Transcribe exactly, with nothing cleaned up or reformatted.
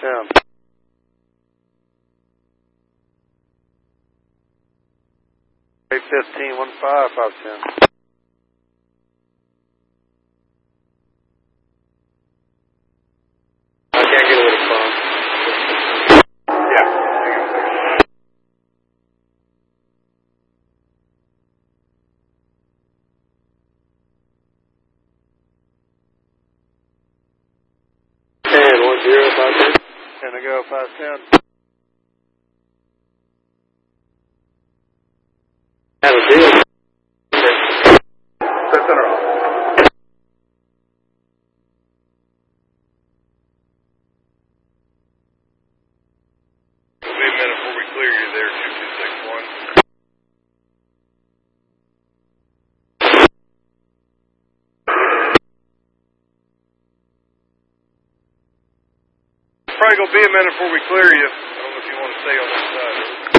ten. eight fifteen, one five, five ten. I can't get a little phone. Yeah. ten, one zero, five ten. ten to go, five ten. Have a deal. Set center off. It'll be a minute before we clear you there, two two six one. Probably gonna be a minute before we clear you. I don't know if you want to stay on this side.